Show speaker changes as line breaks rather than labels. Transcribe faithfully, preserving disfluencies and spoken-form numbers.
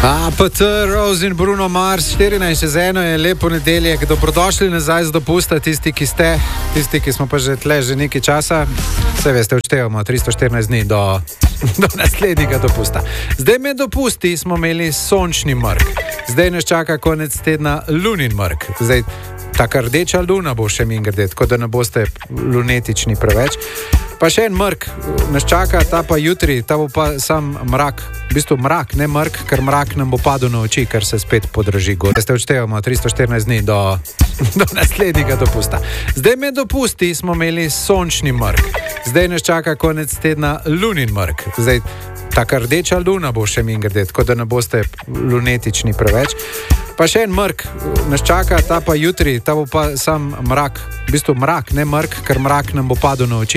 A P T, Rose in Bruno Mars, štirinajst z eno je lepo nedeljek. Dobrodošli nazaj z dopusta, tisti, ki ste, tisti, ki smo pa že tle že nekaj časa. Vse veste, odštevamo tristo štirinajst dni do, do naslednjega dopusta. Zdaj med dopusti smo imeli sončni mrk. Zdaj nas čaka konec tedna lunin mrk. Zdaj, taka rdeča luna bo še mingrde, tako da ne boste lunetični preveč. Pa še en mrk nas čaka, ta pa jutri, ta bo pa sam mrak. V bistvu mrak, ne mrk, ker mrak nam bo padel na oči, ker se spet podraži gor. Zdaj odštevamo tristo štirinajst dni do, do naslednjega dopusta. Zdaj med dopusti smo imeli sončni mrk. Zdaj nas čaka konec tedna lunin mrk. Zdaj, taka rdeča luna bo še mingrde, tako da ne boste lunetični preveč. Pa še en mrk nas čaka, ta pa jutri, ta bo pa sam mrak. V bistvu mrak, ne mrk, ker mrak nam bo padel na oči.